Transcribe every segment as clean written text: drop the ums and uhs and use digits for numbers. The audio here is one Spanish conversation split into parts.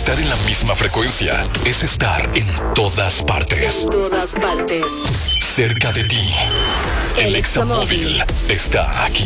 Estar en la misma frecuencia es estar en todas partes. En todas partes. Cerca de ti. El Examóvil está aquí.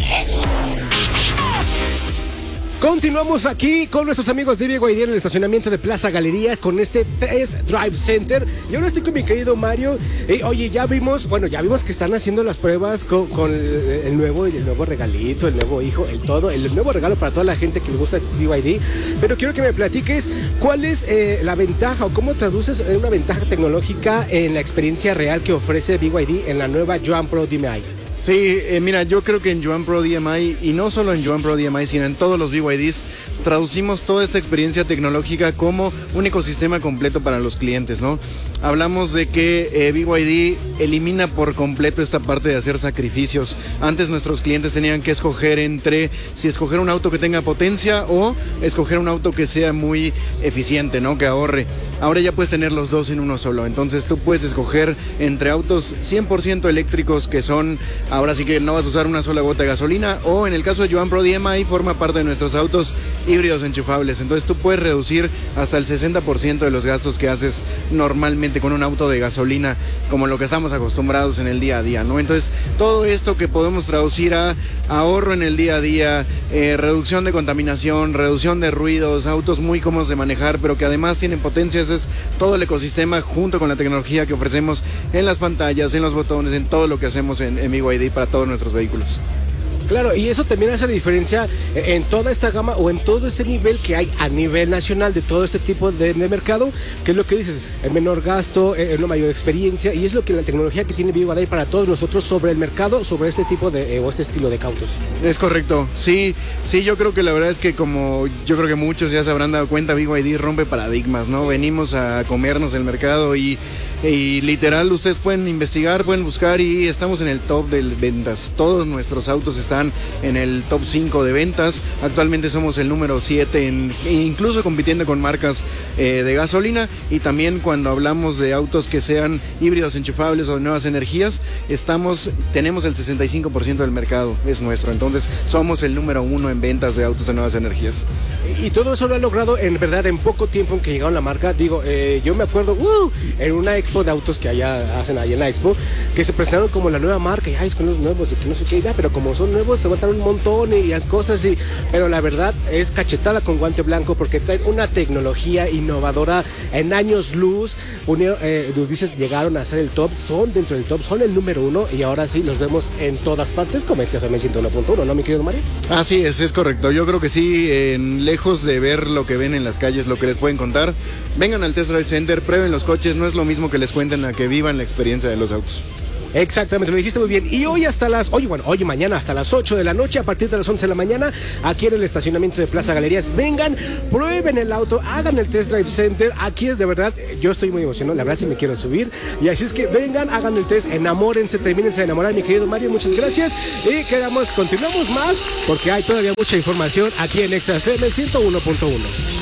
Continuamos aquí con nuestros amigos de BYD en el estacionamiento de Plaza Galería con este Test Drive Center. Y ahora estoy con mi querido Mario. Oye, ya vimos que están haciendo las pruebas con el nuevo regalito, el nuevo hijo, el nuevo regalo para toda la gente que le gusta BYD. Pero quiero que me platiques cuál es la ventaja o cómo traduces una ventaja tecnológica en la experiencia real que ofrece BYD en la nueva Yuan Pro DMI. Sí, mira, yo creo que en Yuan Pro DMI, y no solo en Yuan Pro DMI, sino en todos los BYDs, traducimos toda esta experiencia tecnológica como un ecosistema completo para los clientes, ¿no? Hablamos de que BYD elimina por completo esta parte de hacer sacrificios. Antes nuestros clientes tenían que escoger entre si escoger un auto que tenga potencia o escoger un auto que sea muy eficiente, ¿no? Que ahorre. Ahora ya puedes tener los dos en uno solo. Entonces tú puedes escoger entre autos 100% eléctricos que son, ahora sí que no vas a usar una sola gota de gasolina, o en el caso de Yuan Pro DMI forma parte de nuestros autos híbridos enchufables. Entonces tú puedes reducir hasta el 60% de los gastos que haces normalmente con un auto de gasolina, como lo que estamos acostumbrados en el día a día, ¿no? Entonces todo esto que podemos traducir a ahorro en el día a día, reducción de contaminación, reducción de ruidos, autos muy cómodos de manejar, pero que además tienen potencia. Ese es todo el ecosistema junto con la tecnología que ofrecemos en las pantallas, en los botones, en todo lo que hacemos en BYD para todos nuestros vehículos. Claro, y eso también hace la diferencia en toda esta gama o en todo este nivel que hay a nivel nacional de todo este tipo de mercado, que es lo que dices, el menor gasto, una mayor experiencia, y es lo que la tecnología que tiene BYD para todos nosotros sobre el mercado, sobre este tipo de o este estilo de autos. Es correcto, sí, yo creo que la verdad es que como yo creo que muchos ya se habrán dado cuenta, BYD rompe paradigmas, ¿no? Venimos a comernos el mercado y literal ustedes pueden investigar, pueden buscar y estamos en el top de ventas. Todos nuestros autos están en el top 5 de ventas. Actualmente somos el número 7, incluso compitiendo con marcas de gasolina, y también cuando hablamos de autos que sean híbridos enchufables o de nuevas energías, tenemos el 65% del mercado, es nuestro. Entonces somos el número 1 en ventas de autos de nuevas energías. Y todo eso lo ha logrado en verdad en poco tiempo en que llegaron a la marca. Digo, yo me acuerdo en una expo de autos que hacen ahí en la expo, que se presentaron como la nueva marca, y es con los nuevos y que no sé qué, pero como son nuevos te aguantan un montón y cosas así, pero la verdad es cachetada con guante blanco porque traen una tecnología innovadora en años luz. Dices, llegaron a ser el top, son dentro del top, son el número 1 y ahora sí los vemos en todas partes como XFM 101.1, ¿no, mi querido Mario? Así es correcto. Yo creo que sí, lejos de ver lo que ven en las calles, lo que les pueden contar, vengan al Test Drive Center, prueben los coches, no es lo mismo que les cuenten a que vivan la experiencia de los autos. Exactamente, lo dijiste muy bien. Y hoy y mañana hasta las 8 de la noche, a partir de las 11 de la mañana, aquí en el estacionamiento de Plaza Galerías, vengan, prueben el auto, hagan el Test Drive Center. Aquí es de verdad, yo estoy muy emocionado, la verdad sí me quiero subir. Y así es que vengan, hagan el test, enamórense, termínense de enamorar, mi querido Mario, muchas gracias. Y continuamos más, porque hay todavía mucha información aquí en XFM 101.1.